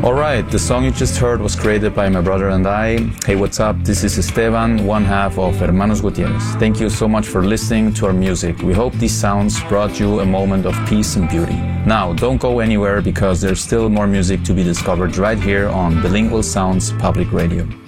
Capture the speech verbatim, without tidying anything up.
Alright, the song you just heard was created by my brother and I. Hey, what's up? This is Esteban, one half of Hermanos Gutierrez. Thank you so much for listening to our music. We hope these sounds brought you a moment of peace and beauty. Now, don't go anywhere because there's still more music to be discovered right here on Bilingual Sounds Public Radio.